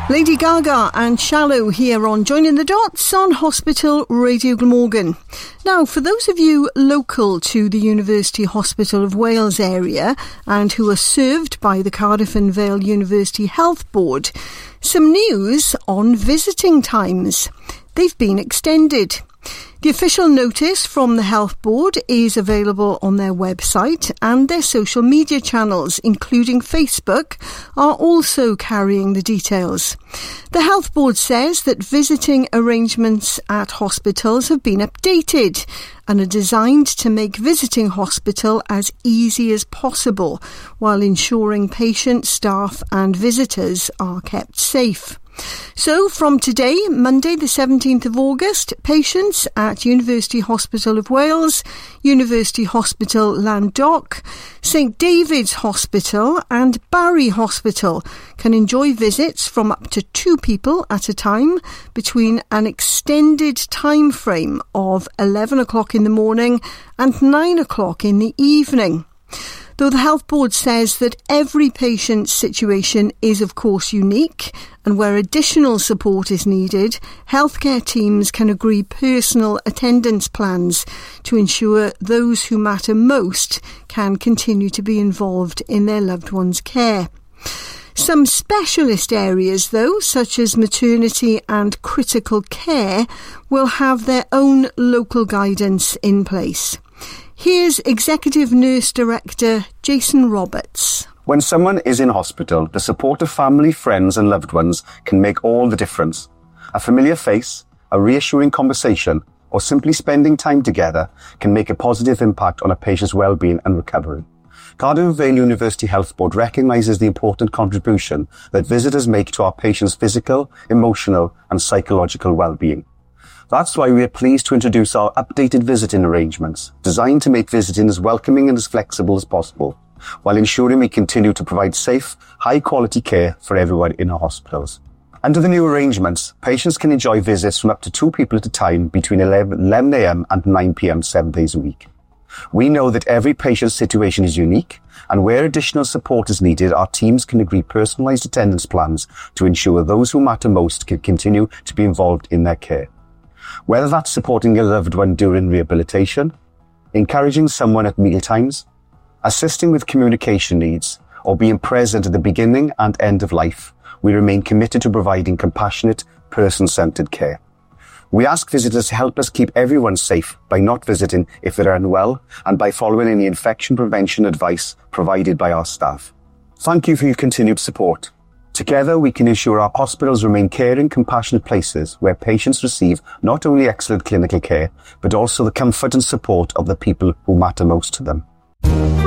Lady Gaga and Shallow here on Joining the Dots on Hospital Radio Glamorgan. Now, for those of you local to the University Hospital of Wales area and who are served by the Cardiff and Vale University Health Board, some news on visiting times. They've been extended. The official notice from the Health Board is available on their website, and their social media channels, including Facebook, are also carrying the details. The Health Board says that visiting arrangements at hospitals have been updated and are designed to make visiting hospital as easy as possible while ensuring patients, staff and visitors are kept safe. So from today, Monday the 17th of August, patients at University Hospital of Wales, University Hospital Landoc, St David's Hospital and Barry Hospital can enjoy visits from up to 2 people at a time between an extended time frame of 11 o'clock in the morning and 9 o'clock in the evening. Though the Health Board says that every patient's situation is of course unique, and where additional support is needed, healthcare teams can agree personal attendance plans to ensure those who matter most can continue to be involved in their loved one's care. Some specialist areas, though, such as maternity and critical care, will have their own local guidance in place. Here's Executive Nurse Director Jason Roberts. When someone is in hospital, the support of family, friends and loved ones can make all the difference. A familiar face, a reassuring conversation, or simply spending time together can make a positive impact on a patient's well-being and recovery. Cardiff and Vale University Health Board recognises the important contribution that visitors make to our patients' physical, emotional and psychological well-being. That's why we are pleased to introduce our updated visiting arrangements, designed to make visiting as welcoming and as flexible as possible, while ensuring we continue to provide safe, high-quality care for everyone in our hospitals. Under the new arrangements, patients can enjoy visits from up to 2 people at a time between 11 a.m. and 9 p.m. 7 days a week. We know that every patient's situation is unique, and where additional support is needed, our teams can agree personalised attendance plans to ensure those who matter most can continue to be involved in their care. Whether that's supporting a loved one during rehabilitation, encouraging someone at mealtimes, assisting with communication needs, or being present at the beginning and end of life, we remain committed to providing compassionate, person-centred care. We ask visitors to help us keep everyone safe by not visiting if they're unwell and by following any infection prevention advice provided by our staff. Thank you for your continued support. Together, we can ensure our hospitals remain caring, compassionate places where patients receive not only excellent clinical care, but also the comfort and support of the people who matter most to them.